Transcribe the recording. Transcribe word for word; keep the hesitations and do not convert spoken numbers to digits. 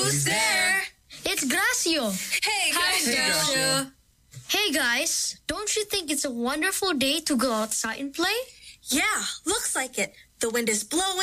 Who's there? It's Gracio. Hey, Hi, Gracio. Hey guys, don't you think it's a wonderful day to go outside and play? Yeah, looks like it. The wind is blowing.